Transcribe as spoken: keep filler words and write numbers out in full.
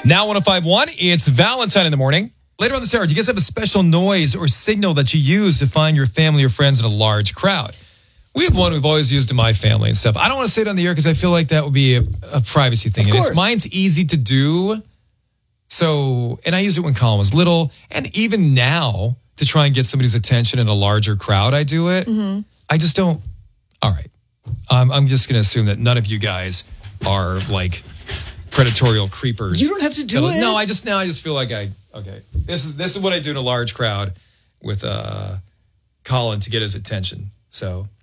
Now one oh five point one, it's Valentine in the morning. Later on this hour, do you guys have a special noise or signal that you use to find your family or friends in a large crowd? We have one we've always used in my family and stuff. I don't want to say it on the air because I feel like that would be a, a privacy thing. Of and course. it's mine's easy to do. So, and I used it when Colin was little. And even now, to try and get somebody's attention in a larger crowd, I do it. Mm-hmm. I just don't. All right. Um, I'm just going to assume that none of you guys are like predatorial creepers. You don't have to do no, it. No, I just now I just feel like I okay. This is this is what I do in a large crowd with uh, Colin to get his attention. So